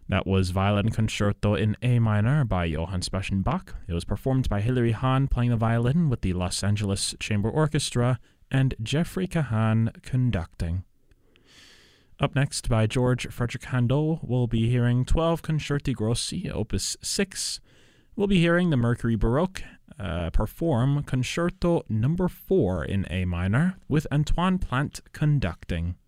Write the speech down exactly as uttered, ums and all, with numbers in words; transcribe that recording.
That was Violin Concerto in A minor by Johann Sebastian Bach. It was performed by Hilary Hahn playing the violin with the Los Angeles Chamber Orchestra and Jeffrey Kahan conducting. Up next, by George Frederick Handel, we'll be hearing twelve Concerti Grossi, Opus six. We'll be hearing the Mercury Baroque uh, perform Concerto number four in A minor with Antoine Plant conducting.